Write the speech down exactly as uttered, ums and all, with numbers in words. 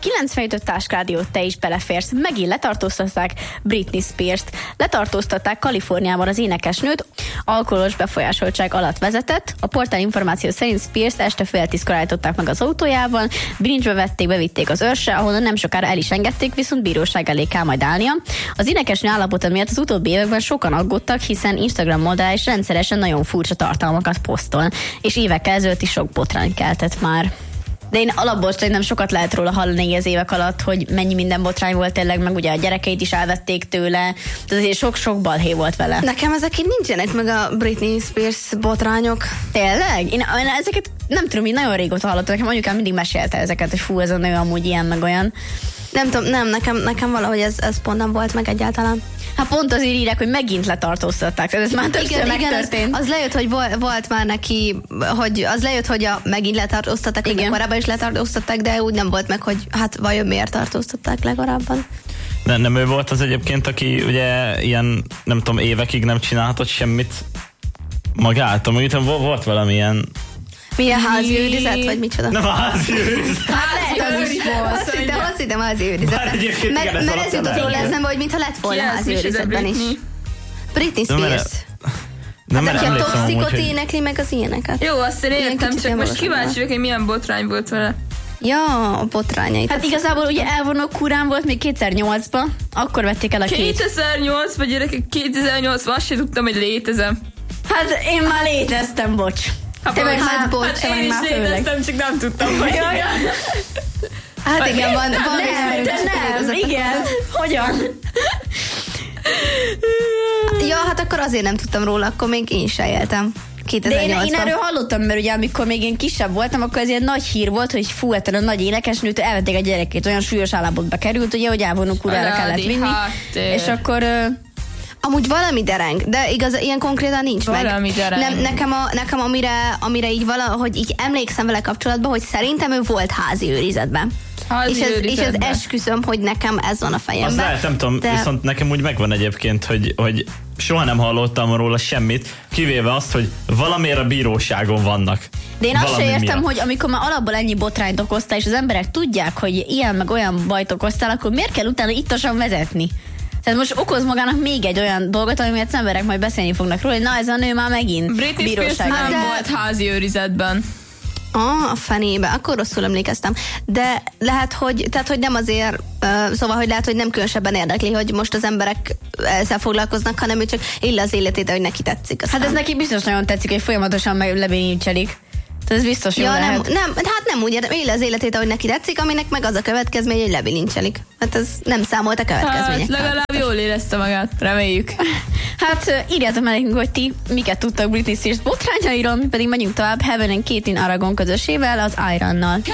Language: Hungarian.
kilencvenöt Táskrádiót te is beleférsz. Megint letartóztatták Britney Spears-t. Letartóztatták Kaliforniában az énekesnőt, alkoholos befolyásoltság alatt vezetett. A portál információ szerint Spears-t este fél tízkor állították meg az autójával, bilincsbe vették, bevitték az őrsre, ahonnan nem sokára el is engedték, viszont bíróság elé kell majd állnia. Az énekesnő állapota miatt az utóbbi években sokan aggódtak, hiszen Instagram oldalán is rendszeresen nagyon furcsa tartalmakat posztol, és évekkel ezelőtt is sok botrányt keltett már. De én alapból nem sokat lehet róla hallani az évek alatt, hogy mennyi minden botrány volt tényleg, meg ugye a gyerekeit is elvették tőle, de azért sok-sok balhé volt vele. Nekem ezek így nincsenek meg a Britney Spears botrányok. Tényleg? Én, én ezeket nem tudom, én nagyon régóta hallottam, nekem anyukám mindig mesélte ezeket, hogy fú, ez a nő amúgy ilyen, meg olyan. Nem tudom, nem, nekem, nekem valahogy ez, ez pont nem volt meg egyáltalán. Hát pont azért írják, hogy megint letartóztatták. Ez már többször megtörtént. Az, az lejött, hogy volt, volt már neki, hogy az lejött, hogy a, megint letartóztatták, hogy korábban is letartóztatták, de úgy nem volt meg, hogy hát vajon miért tartóztatták legalábban. De nem ő volt az egyébként, aki ugye ilyen, nem tudom, évekig nem csinálhatott semmit magától. Mondjuk volt valamilyen... Milyen házi őrizet, vagy micsoda? Nem a házi őrizet. Hát lehet, az is volt. Azt hittem, azt hittem házi őrizet. Mert, mert ez jutott róla eszembe, hogy mintha lett volna házi őrizetben is. Britney Spears. Nem, hát aki a toxikot hogy... énekli meg az ilyeneket. Jó, azt én értem, csak most kíváncsi vagyok, hogy milyen botrány volt vele. Ja, a botrányait. Hát igazából ugye elvonó kurán volt még kétezer-nyolcban, akkor vették el a két. kétezer-nyolcban, gyerekek, kétezer-nyolcban azt sem tudtam, hogy létezem. Hát én már léteztem, bocs. Ha te meg hát, bocs, hát én is léteztem, csak nem tudtam, hogy jaj. Hát igen, van, van nem, de nem, igen. Hogyan? Ja, hát akkor azért nem tudtam róla, akkor még én sem éltem. De én, én erről hallottam, mert ugye amikor még én kisebb voltam, akkor ez ilyen nagy hír volt, hogy fú, ettől a nagy énekesnőtől elvették a gyerekét, olyan súlyos állapotba került, ugye, hogy elvonó kurára kellett vinni. Hát, és akkor... Amúgy valami dereng, de igaz, ilyen konkrétan nincs valami meg. Nem, nekem, a, nekem amire, amire így valahogy így emlékszem vele kapcsolatban, hogy szerintem ő volt házi őrizetben. Házi és, ez, őrizetben. és ez esküszöm, hogy nekem ez van a fejemben. Az lehet, nem tudom, de... viszont nekem úgy megvan egyébként, hogy, hogy soha nem hallottam róla semmit, kivéve azt, hogy valamiért a bíróságon vannak. De én azt sem értem, miatt. hogy amikor már alapból ennyi botrányt okoztál, és az emberek tudják, hogy ilyen meg olyan bajt okoztál, akkor miért kell utána ittasan vezetni? Tehát most okoz magának még egy olyan dolgot, amiért az emberek majd beszélni fognak róla, hogy na ez a nő már megint Britney Spears nem de... volt házi őrizetben. Ah, a fenébe, akkor rosszul emlékeztem. De lehet, hogy, tehát, hogy nem azért, uh, szóval, hogy lehet, hogy nem különösebben érdekli, hogy most az emberek ezzel foglalkoznak, hanem ő csak él az életét, hogy neki tetszik. Aztán. Hát ez neki biztos nagyon tetszik, hogy folyamatosan meg lebénincselik. Ez biztos jó ja, lehet. Nem, nem, hát nem úgy értem, él az életét, ahogy neki tetszik, aminek meg az a következmény, hogy lebilincselik. Hát ez nem számolt a következményekkel. Hát legalább jól érezte magát, reméljük. Hát írjátok meg nekünk, hogy ti miket tudtak Britney Spears botrányairól, mi pedig megyünk tovább Heaven and Kate in Aragon közösével, az Ironnal.